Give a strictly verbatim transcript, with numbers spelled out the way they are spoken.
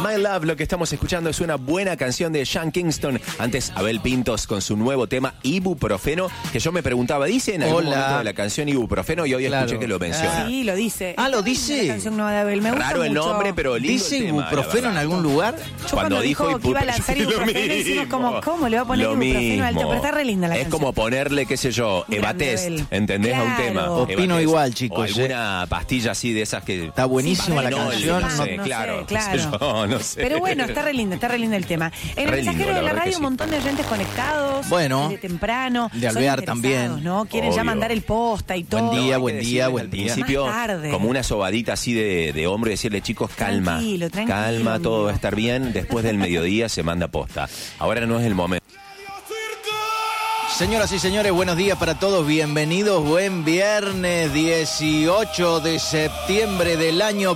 My Love, lo que estamos escuchando es una buena canción de Sean Kingston. Antes, Abel Pintos con su nuevo tema Ibuprofeno, que yo me preguntaba, ¿dice en algún Hola. momento de la canción Ibuprofeno? Y hoy Claro. escuché que lo menciona. Sí, lo dice. Ah, ¿lo Está linda dice? La canción nueva de Abel. Me gusta Raro el mucho. nombre, pero lindo ¿Dice el tema, ibuprofeno la en verdad. algún lugar? Yo cuando, dijo que iba a lanzar lo ibuprofeno, hicimos como, mismo. ¿cómo le va a poner Lo ibuprofeno al tema? mismo. Pero está re linda la Es canción. como ponerle, qué sé yo, Grande Evatest, Abel. ¿entendés? A un Claro. tema. Opino Evatest. igual, chicos, O alguna pastilla así de esas que... Está buenísima Sí, la para canción. no, no sé, sé, claro, claro. qué sé yo, no sé. Pero bueno, está re lindo, está re lindo el tema. En Re el lindo, mensajero la de la verdad que radio, sí. un montón de oyentes conectados. Bueno. De temprano. De Son Alvear interesados, también. ¿no? Quieren ya Obvio. mandar el posta y todo. Buen día, Hay buen que día, decirles buen al día. principio, Más tarde. como una sobadita así de, de hombro y decirle, chicos, calma. Tranquilo, tranquilo, calma, todo amigo. va a estar bien. Después del mediodía se manda posta. Ahora no es el momento. Señoras y señores, buenos días para todos. Bienvenidos. Buen viernes dieciocho de septiembre del año